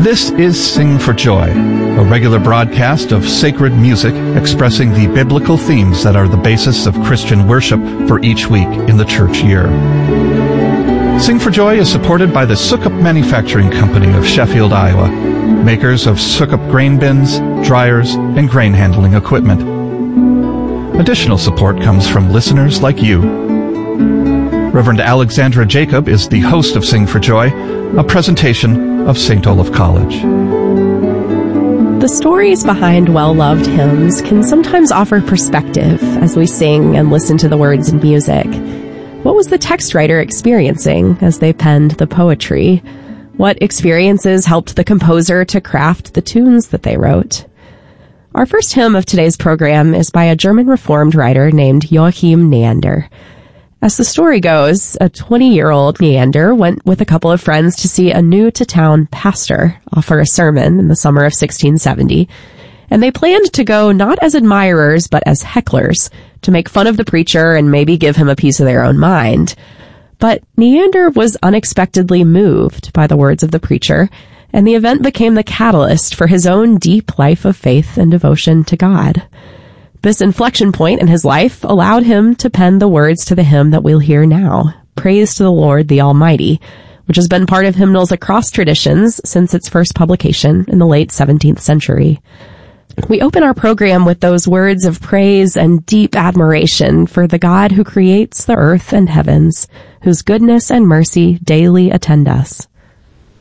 This is Sing for Joy, a regular broadcast of sacred music expressing the biblical themes that are the basis of Christian worship for each week in the church year. Sing for Joy is supported by the Sukup Manufacturing Company of Sheffield, Iowa, makers of Sukup grain bins, dryers, and grain handling equipment. Additional support comes from listeners like you. Reverend Alexandra Jacob is the host of Sing for Joy, a presentation of St. Olaf College. The stories behind well-loved hymns can sometimes offer perspective as we sing and listen to the words and music. What was the text writer experiencing as they penned the poetry? What experiences helped the composer to craft the tunes that they wrote? Our first hymn of today's program is by a German Reformed writer named Joachim Neander. As the story goes, a 20-year-old Neander went with a couple of friends to see a new-to-town pastor offer a sermon in the summer of 1670, and they planned to go not as admirers but as hecklers, to make fun of the preacher and maybe give him a piece of their own mind. But Neander was unexpectedly moved by the words of the preacher, and the event became the catalyst for his own deep life of faith and devotion to God. This inflection point in his life allowed him to pen the words to the hymn that we'll hear now, Praise to the Lord the Almighty, which has been part of hymnals across traditions since its first publication in the late 17th century. We open our program with those words of praise and deep admiration for the God who creates the earth and heavens, whose goodness and mercy daily attend us.